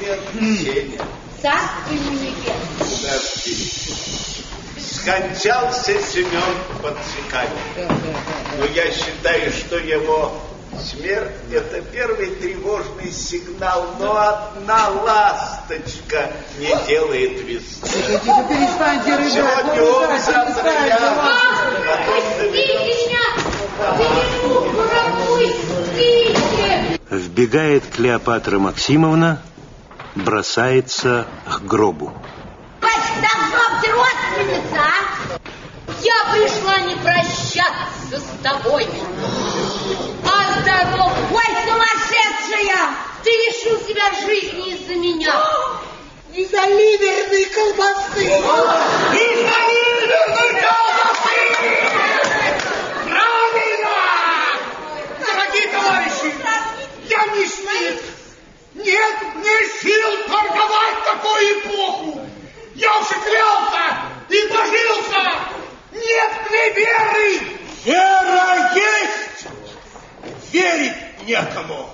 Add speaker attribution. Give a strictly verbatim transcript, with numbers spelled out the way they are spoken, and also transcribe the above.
Speaker 1: нет, Сеня.
Speaker 2: Царствуй, небес.
Speaker 1: Подожди. Скончался Семен Подсекаев. Да, да, да. Но я считаю, что его смерть — это первый тревожный сигнал, но одна ласточка не делает весны.
Speaker 3: Тихо, тихо, перестаньте рыдать.
Speaker 1: Сегодня он, завтра я.
Speaker 2: Отпустите меня! Берегу, пропустите!
Speaker 4: Вбегает Клеопатра Максимовна, бросается к гробу.
Speaker 2: Поздоровьте, родственница, а? Я пришла не прощаться с тобой, а здоров. Ой, сумасшедшая! Ты лишил себя жизни из-за меня.
Speaker 3: Из-за ливерной колбасы.
Speaker 5: Из-за ливерной колбасы! Правильно! Дорогие товарищи, я не Шмидт. Нет мне сил торговать такую эпоху. Я уже клялся и божился. Нет мне веры.
Speaker 6: Вера есть, верить некому.